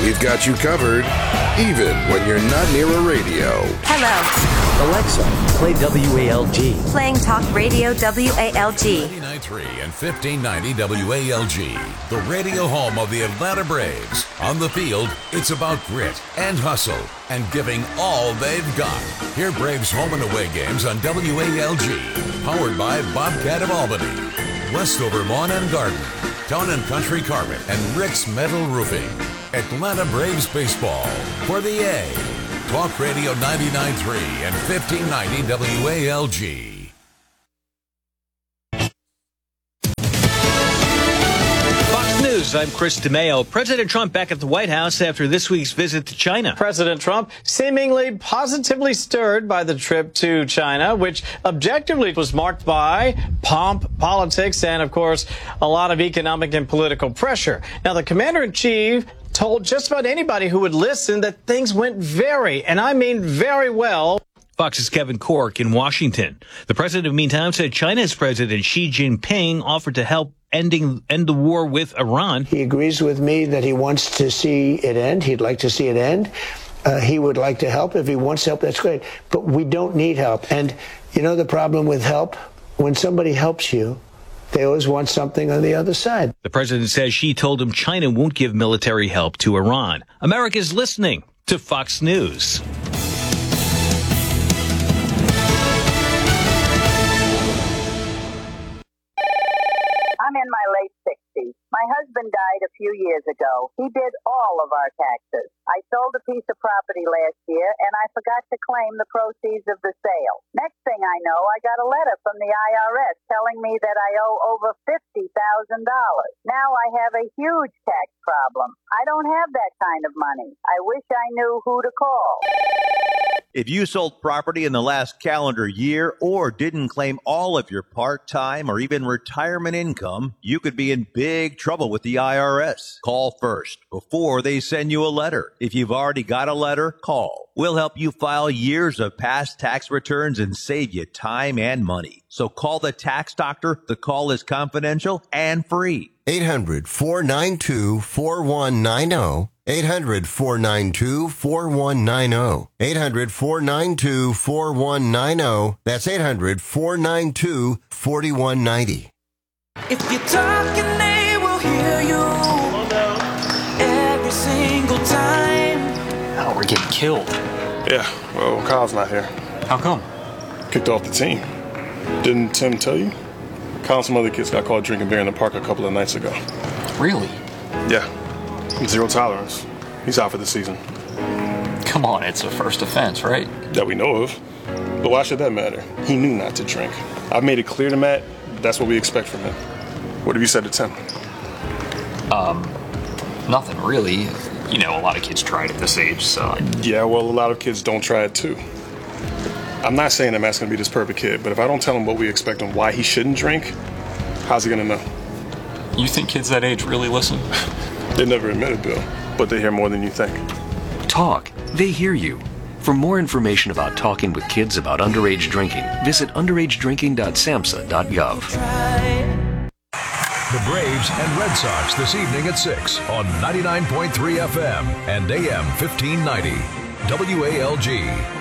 We've got you covered, even when you're not near a radio. Hello. Alexa, play WALG. Playing Talk Radio WALG. 99.3 and 1590 WALG, the radio home of the Atlanta Braves. On the field, it's about grit and hustle and giving all they've got. Hear Braves home and away games on WALG, powered by Bobcat of Albany, Westover Lawn and Garden, Town and Country Carpet, and Rick's Metal Roofing. Atlanta Braves baseball for the A. Talk Radio 99.3 and 1590 WALG. Fox News, I'm Chris DeMeo. President Trump back at the White House after this week's visit to China. President Trump seemingly positively stirred by the trip to China, which objectively was marked by pomp, politics, and, of course, a lot of economic and political pressure. Now, the commander-in-chief told just about anybody who would listen that things went very, and I mean very well. Fox's Kevin Corke in Washington. The president, meantime, said China's President Xi Jinping offered to help end the war with Iran. He agrees with me that he wants to see it end. He'd like to see it end. He would like to help. If he wants help, that's great. But we don't need help. And you know the problem with help? When somebody helps you, they always want something on the other side. The president says Xi told him China won't give military help to Iran. America's listening to Fox News. I'm in my late 60s. My husband died a few years ago. He did all of our taxes. I sold a piece of property last year, and I forgot to claim the proceeds of the sale. Next thing I know, I got a letter from the IRS telling me that I owe over $50,000. Now I have a huge tax problem. I don't have that kind of money. I wish I knew who to call. If you sold property in the last calendar year or didn't claim all of your part-time or even retirement income, you could be in big trouble with the IRS. Call first before they send you a letter. If you've already got a letter, call. We'll help you file years of past tax returns and save you time and money. So call the tax doctor. The call is confidential and free. 800-492-4190. 800-492-4190. 800-492-4190. That's 800-492-4190. If you're talking, they will hear you every single time. Oh, we're getting killed. Yeah, well, Kyle's not here. How come? Kicked off the team. Didn't Tim tell you? Kyle and some other kids got caught drinking beer in the park a couple of nights ago. Really? Yeah. Zero tolerance. He's out for the season. Come on, it's a first offense, right? That we know of. But why should that matter? He knew not to drink. I've made it clear to Matt that's what we expect from him. What have you said to Tim? Nothing really. You know, a lot of kids try it at this age, so... Yeah, well, a lot of kids don't try it too. I'm not saying that Matt's going to be this perfect kid, but if I don't tell him what we expect and why he shouldn't drink, how's he going to know? You think kids that age really listen? They never admit it, Bill, but they hear more than you think. Talk. They hear you. For more information about talking with kids about underage drinking, visit underagedrinking.samhsa.gov. The Braves and Red Sox this evening at 6 on 99.3 FM and AM 1590. WALG.